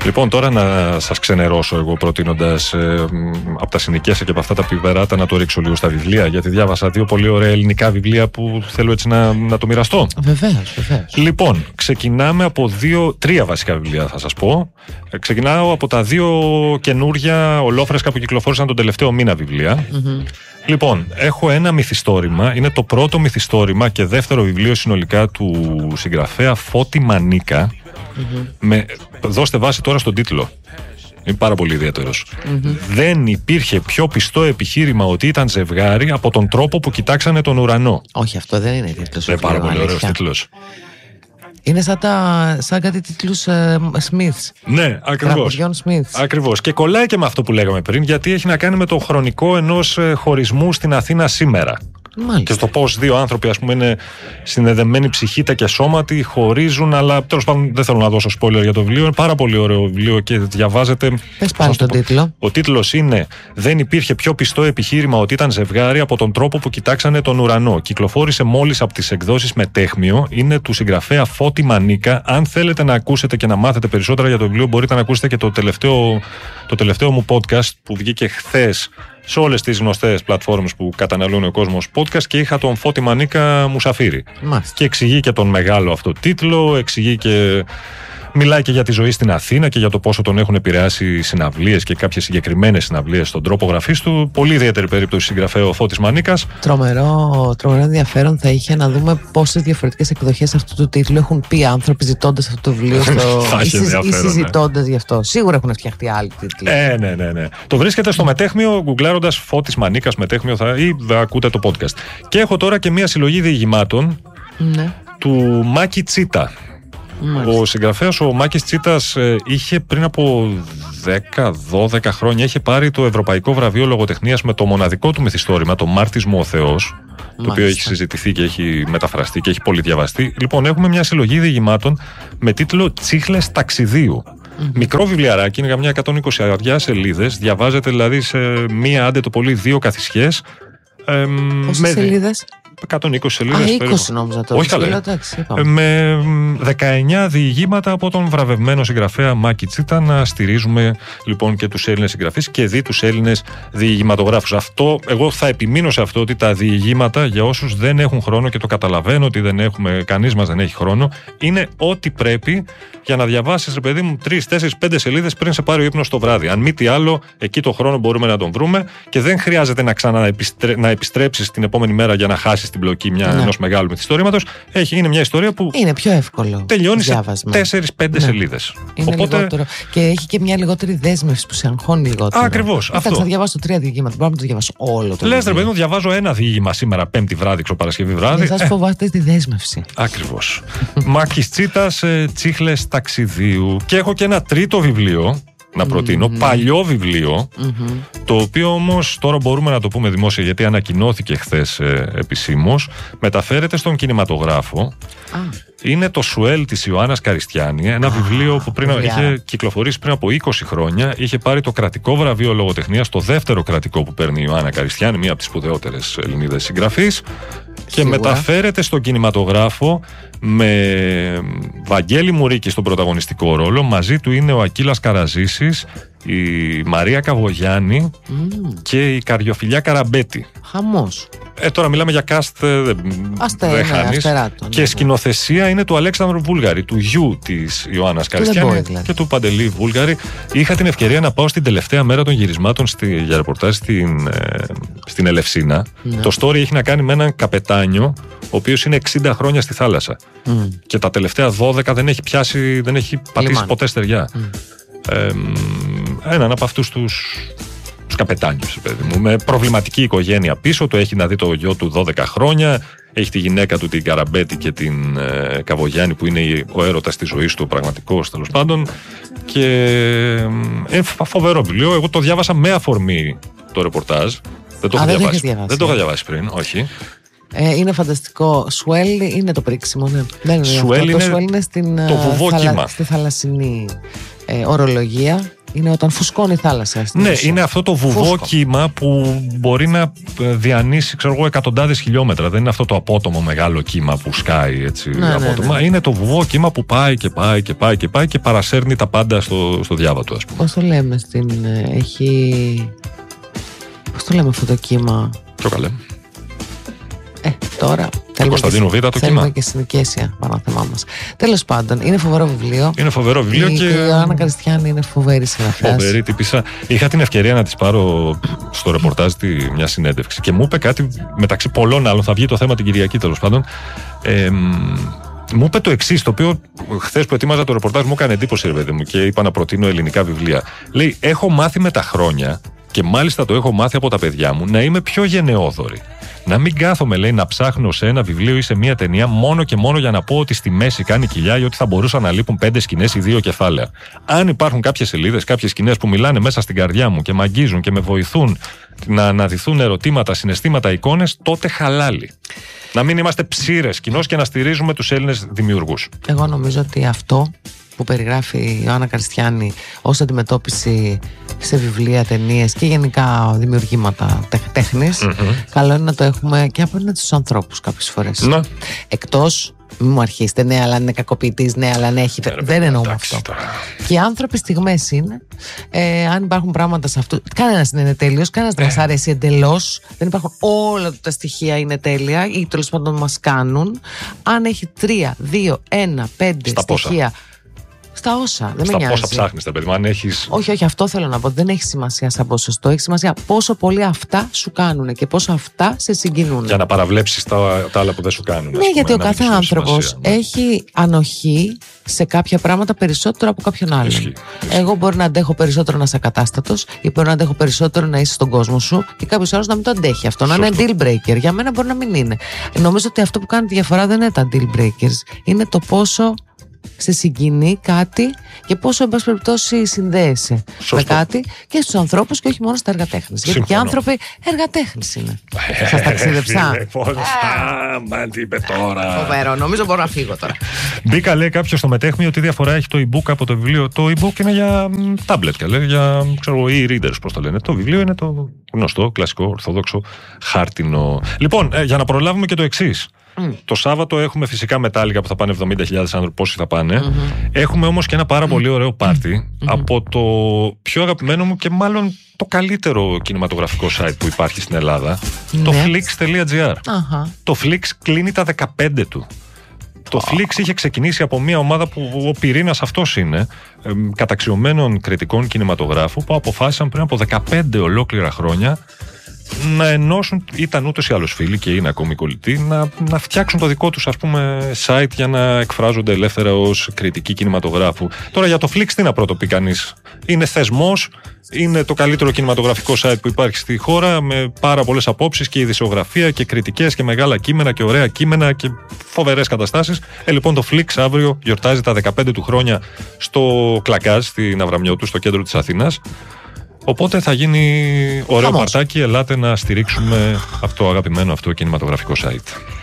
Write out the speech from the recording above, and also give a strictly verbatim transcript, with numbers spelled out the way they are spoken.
Λοιπόν, τώρα να σας ξενερώσω εγώ προτείνοντας ε, από τα συνοικέσια και από αυτά τα πιβεράτα να το ρίξω λίγο στα βιβλία, γιατί διάβασα δύο πολύ ωραία ελληνικά βιβλία που θέλω έτσι να, να το μοιραστώ. Βεβαίως, βεβαίως. Λοιπόν, ξεκινάμε από δύο, τρία βασικά βιβλία θα σας πω. Ε, ξεκινάω από τα δύο καινούρια ολόφρεσκα που κυκλοφόρησαν τον τελευταίο μήνα βιβλία. Mm-hmm. Λοιπόν, έχω ένα μυθιστόρημα, είναι το πρώτο μυθιστόρημα και δεύτερο βιβλίο συνολικά του συγγραφέα Φώτη Μανίκα. Mm-hmm. Με, δώστε βάση τώρα στον τίτλο. Είναι πάρα πολύ ιδιαίτερος. Mm-hmm. Δεν υπήρχε πιο πιστό επιχείρημα ότι ήταν ζευγάρι από τον τρόπο που κοιτάξανε τον ουρανό. Όχι, αυτό δεν είναι τίτλος. Είναι πάρα πολύ ωραίος τίτλος. Είναι σαν, τα, σαν κάτι τίτλους uh, Smiths. Ναι, ακριβώς. Ακριβώς. Και κολλάει και με αυτό που λέγαμε πριν, γιατί έχει να κάνει με το χρονικό ενός χωρισμού στην Αθήνα σήμερα. Μάλιστα. Και στο πώς δύο άνθρωποι, ας πούμε, είναι συνδεδεμένοι ψυχήτα και σώματι, χωρίζουν, αλλά τέλος πάντων δεν θέλω να δώσω spoiler για το βιβλίο. Είναι πάρα πολύ ωραίο βιβλίο και διαβάζετε. Πες πάλι τον τίτλο. Ο τίτλος είναι «Δεν υπήρχε πιο πιστό επιχείρημα ότι ήταν ζευγάρι από τον τρόπο που κοιτάξανε τον ουρανό». Κυκλοφόρησε μόλις από τις εκδόσεις Μετέχμιο. Είναι του συγγραφέα Φώτη Μανίκα. Αν θέλετε να ακούσετε και να μάθετε περισσότερα για το βιβλίο, μπορείτε να ακούσετε και το τελευταίο, το τελευταίο μου podcast που βγήκε χθες σε όλες τις γνωστές πλατφόρμες που καταναλώνει ο κόσμος podcast, και είχα τον Φώτη Μανίκα Μουσαφίρη. Μάλιστα. Και εξηγεί και τον μεγάλο αυτό τίτλο, εξηγεί και μιλάει και για τη ζωή στην Αθήνα και για το πόσο τον έχουν επηρεάσει συναυλίες και κάποιες συγκεκριμένες συναυλίες στον τρόπο γραφής του. Πολύ ιδιαίτερη περίπτωση συγγραφέα ο Φώτης Μανίκας. Τρομερό, τρομερό ενδιαφέρον θα είχε να δούμε πόσες διαφορετικές εκδοχές αυτού του τίτλου έχουν πει άνθρωποι ζητώντας αυτό το βιβλίο στο... ή συζητώντας ναι. γι' αυτό. Σίγουρα έχουν φτιαχτεί άλλοι τίτλοι. Ε, ναι, ναι, ναι. Το βρίσκεται στο Μετέχμιο, γκουγκλάροντας Φώτης Μανίκας Μετέχμιο θα... ή θα ακούτε το podcast. Και έχω τώρα και μια συλλογή διηγημάτων ναι. του Μάκη Τσίτα. Μάλιστα. Ο συγγραφέας ο Μάκης Τσίτας ε, είχε πριν από δέκα δώδεκα χρόνια είχε πάρει το Ευρωπαϊκό Βραβείο Λογοτεχνίας με το μοναδικό του μυθιστόρημα, το «Μάρτης μου ο Θεός», το οποίο έχει συζητηθεί και έχει μεταφραστεί και έχει πολύ διαβαστεί. Λοιπόν, έχουμε μια συλλογή διηγημάτων με τίτλο «Τσίχλες ταξιδίου». Mm-hmm. Μικρό βιβλιαράκι, είναι για μια εκατόν είκοσι σελίδες, διαβάζεται δηλαδή σε μία άντε το πολύ δύο καθισιές. Ε, Πόσες με... σελίδες? εκατόν είκοσι σελίδες. Α, είκοσι νόμιζα τώρα. Όχι καλά. Με δεκαεννιά διηγήματα από τον βραβευμένο συγγραφέα Μάκη Τσίτα, να στηρίζουμε λοιπόν και τους Έλληνες συγγραφείς και δι τους Έλληνες διηγηματογράφους. Αυτό, εγώ θα επιμείνω σε αυτό, ότι τα διηγήματα, για όσους δεν έχουν χρόνο, και το καταλαβαίνω ότι δεν έχουμε, κανείς μας δεν έχει χρόνο, είναι ό,τι πρέπει για να διαβάσεις, ρε παιδί μου, τρεις, τέσσερις, πέντε σελίδες πριν σε πάρει ο ύπνος το βράδυ. Αν μη τι άλλο, εκεί το χρόνο μπορούμε να τον βρούμε και δεν χρειάζεται να ξαναεπιστρέψεις να επιστρέψεις την επόμενη μέρα για να χάσεις την πλοκή μια, ναι. ενός μεγάλου μυθιστορήματος. Είναι μια ιστορία που είναι πιο εύκολο. Τελειώνει σε τέσσερις πέντε ναι. σελίδες. Είναι Οπότε... λιγότερο. Και έχει και μια λιγότερη δέσμευση που σε αγχώνει λιγότερο. Ακριβώς. Αυτό. Θα διαβάσω τρία διηγήματα. Μπορώ να το διαβάσω όλο το. Λες, ρε παιδί μου, διαβάζω ένα διήγημα σήμερα, Πέμπτη βράδυ, Ξοπαρασκευή βράδυ. Εσάς φοβάστε τη δέσμευση. Ακριβώς. Μάκης Τσίτας, Τσίχλες ταξιδίου. Και έχω και ένα τρίτο βιβλίο να προτείνω, mm-hmm. παλιό βιβλίο, mm-hmm. το οποίο όμως τώρα μπορούμε να το πούμε δημόσια, γιατί ανακοινώθηκε χθες ε, επισήμως, μεταφέρεται στον κινηματογράφο. Ah. Είναι το Σουέλ της Ιωάννας Καριστιάνη, ένα ah, βιβλίο που πριν, είχε κυκλοφορήσει πριν από είκοσι χρόνια, είχε πάρει το κρατικό βραβείο λογοτεχνίας, το δεύτερο κρατικό που παίρνει η Ιωάννα Καριστιάνη, μία από τις σπουδαιότερες Ελληνίδες συγγραφείς, και Σίγουρα. μεταφέρεται στον κινηματογράφο με Βαγγέλη Μουρίκη στον πρωταγωνιστικό ρόλο. Μαζί του είναι ο Ακύλας Καραζήσης, η Μαρία Καβογιάννη mm. και η Καριοφιλιά Καραμπέτη. Χαμός. Ε, τώρα μιλάμε για cast, δεν δε χάνεις. Και ναι, σκηνοθεσία είναι του Αλέξανδρου Βούλγαρη, του γιου της Ιωάννας Καριστιάνη δηλαδή. Και του Παντελή Βούλγαρη. Είχα την ευκαιρία να πάω στην τελευταία μέρα των γυρισμάτων στη, για ρεπορτάζ στην, ε, στην Ελευσίνα. Ναι. Το story έχει να κάνει με έναν καπετάνιο, ο οποίος είναι εξήντα χρόνια στη θάλασσα. Mm. Και τα τελευταία δώδεκα δεν έχει πιάσει, δεν έχει πατήσει Λιμάνι. ποτέ στεριά. Mm. Ε, έναν από αυτούς τους καπετάνιους, παιδί μου, με προβληματική οικογένεια πίσω του, έχει να δει το γιο του δώδεκα χρόνια, έχει τη γυναίκα του την Καραμπέτη και την ε, Καβογιάννη που είναι ο έρωτας της ζωής του, πραγματικός τέλος πάντων, και ε, φοβερό βιβλίο. Εγώ το διάβασα με αφορμή το ρεπορτάζ, δεν το, Α, δεν διαβάσει. διαβάσει. δεν το είχα διαβάσει πριν, όχι. Ε, είναι φανταστικό. Σουέλ είναι το πρίξιμο, ναι. Δεν είναι Σουέλ αυτό. είναι το Σουέλ είναι στην, το βουβό θαλα... κύμα. στη θαλασσινή ε, ορολογία. Είναι όταν φουσκώνει η θάλασσα. Ναι, ουσία. Είναι αυτό το βουβό Φούσκο. κύμα που μπορεί να διανύσει, ξέρω εγώ, εκατοντάδες χιλιόμετρα. Δεν είναι αυτό το απότομο μεγάλο κύμα που σκάει έτσι. Ναι, απότομα. Ναι, ναι. Είναι το βουβό κύμα που πάει και πάει και πάει και πάει και παρασέρνει τα πάντα στο, στο διάβατο, ας πούμε. Πώς το λέμε στην. Έχει. Πώς το λέμε αυτό το κύμα. Πιο καλέ. Ε, τώρα. Το Κωνσταντίνου Β' το κύμα. Θέλουμε και συνοικέσια πάνω θεμά μας. Τέλος πάντων, είναι φοβερό βιβλίο. Είναι φοβερό βιβλίο η, και. Η Ιωάννα Καριστιάνη είναι φοβερή συγγραφέας. Φοβερή τύπισσα. Είχα την ευκαιρία να της πάρω στο ρεπορτάζ τη μια συνέντευξη και μου είπε κάτι μεταξύ πολλών άλλων. Θα βγει το θέμα την Κυριακή, τέλος πάντων. Ε, μου είπε το εξής, το οποίο χθες που ετοίμαζα το ρεπορτάζ μου έκανε εντύπωση, ρε παιδί μου, και είπα να προτείνω ελληνικά βιβλία. Λέει: έχω μάθει με τα χρόνια, και μάλιστα το έχω μάθει από τα παιδιά μου, να είμαι πιο γενναιόδορη. Να μην κάθομαι, λέει, να ψάχνω σε ένα βιβλίο ή σε μια ταινία μόνο και μόνο για να πω ότι στη μέση κάνει κοιλιά ή ότι θα μπορούσαν να λείπουν πέντε σκηνές ή δύο κεφάλαια. Αν υπάρχουν κάποιες σελίδες, κάποιες σκηνές που μιλάνε μέσα στην καρδιά μου και με αγγίζουν και με βοηθούν να αναδυθούν ερωτήματα, συναισθήματα, εικόνες, τότε χαλάλι. Να μην είμαστε ψήρες κοινώς και να στηρίζουμε τους Έλληνες δημιουργούς. Εγώ νομίζω ότι αυτό που περιγράφει η Ιωάννα Καριστιάνη ως αντιμετώπιση σε βιβλία, ταινίες και γενικά δημιουργήματα τέχνης, mm-hmm. καλό είναι να το έχουμε και απέναντι στους ανθρώπους κάποιες φορές. Ναι. Εκτός, μην μου αρχίσετε, ναι, αλλά είναι κακοποιητής, ναι, αλλά ναι, έχει. Ναι, δεν εννοούμε αυτό. Τώρα. Και οι άνθρωποι στιγμές είναι. Ε, αν υπάρχουν πράγματα σε αυτό. Κανένας δεν είναι τέλειος, κανένας δεν μας αρέσει εντελώς. Δεν υπάρχουν όλα τα στοιχεία είναι τέλεια ή τέλος πάντων μας κάνουν. Αν έχει τρία, δύο, ένα, πέντε στα στοιχεία. Πόσα. Στα όσα. Δεν Στα με πόσα ψάχνεις, παιδί μου, αν έχεις. Όχι, όχι, αυτό θέλω να πω. Δεν έχει σημασία σαν ποσοστό. Έχει σημασία πόσο πολύ αυτά σου κάνουν και πόσο αυτά σε συγκινούν. Για να παραβλέψεις τα, τα άλλα που δεν σου κάνουν. Ναι, γιατί ο κάθε άνθρωπος ναι. έχει ανοχή σε κάποια πράγματα περισσότερο από κάποιον άλλον. Ισχύει. Εγώ μπορεί να αντέχω περισσότερο να είσαι ακατάστατος ή μπορεί να αντέχω περισσότερο να είσαι στον κόσμο σου και κάποιος άλλος να μην το αντέχει αυτό. Σωστό. Να είναι deal breaker. Για μένα μπορεί να μην είναι. Νομίζω ότι αυτό που κάνει τη διαφορά δεν είναι τα deal breakers. Είναι το πόσο σε συγκινεί κάτι και πόσο εν πάση περιπτώσει συνδέεσαι Σωστό. με κάτι και στους ανθρώπους και όχι μόνο στα εργατέχνης. Γιατί και οι άνθρωποι εργατέχνης είναι. Σας ταξίδεψα. Μα τι είπε τώρα. Φοβερό, νομίζω μπορώ να φύγω τώρα. Μπήκα, λέει κάποιος στο μετέχμιο, τι διαφορά έχει το e-book από το βιβλίο. Το e-book είναι για tablet, λέει, για e-readers, πώς το λένε. Το βιβλίο είναι το γνωστό, κλασικό, ορθόδοξο, χάρτινο. Λοιπόν, για να προλάβουμε και το εξής. Mm. Το Σάββατο έχουμε φυσικά μετάλλικα που θα πάνε εβδομήντα χιλιάδες άνθρωποι, πόσοι θα πάνε. Mm-hmm. Έχουμε όμως και ένα πάρα πολύ ωραίο πάρτι mm-hmm. από το πιο αγαπημένο μου και μάλλον το καλύτερο κινηματογραφικό site που υπάρχει στην Ελλάδα, mm-hmm. το flix.gr. Uh-huh. Το Flix κλείνει τα δεκαπέντε του. Το oh. Flix είχε ξεκινήσει από μια ομάδα που ο πυρήνας αυτός είναι, ε, καταξιωμένων κριτικών κινηματογράφου, που αποφάσισαν πριν από δεκαπέντε ολόκληρα χρόνια να ενώσουν, ήταν ούτως ή άλλως φίλοι και είναι ακόμη κολλητοί, να, να φτιάξουν το δικό τους, ας πούμε, site για να εκφράζονται ελεύθερα ως κριτικοί κινηματογράφου. Τώρα για το Flix τι να πρώτο πει κανείς. Είναι θεσμός, είναι το καλύτερο κινηματογραφικό site που υπάρχει στη χώρα, με πάρα πολλές απόψεις και ειδησιογραφία και κριτικές και μεγάλα κείμενα και ωραία κείμενα και φοβερές καταστάσεις. Ε, λοιπόν, το Flix αύριο γιορτάζει τα δεκαπέντε του χρόνια στο Κλακάζ, στην Αβραμιώτου, στο κέντρο της Αθήνας. Οπότε θα γίνει ωραίο παρτάκι, ελάτε να στηρίξουμε αυτό αγαπημένο αυτό κινηματογραφικό site.